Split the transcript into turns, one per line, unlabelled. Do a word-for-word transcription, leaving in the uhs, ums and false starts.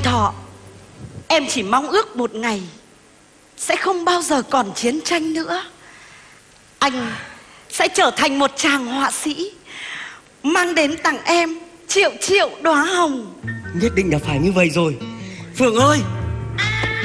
Anh Thọ, em chỉ mong ước một ngày sẽ không bao giờ còn chiến tranh nữa. Anh sẽ trở thành một chàng họa sĩ, mang đến tặng em triệu triệu đóa hồng.
Nhất định là phải như vậy rồi. Phượng ơi,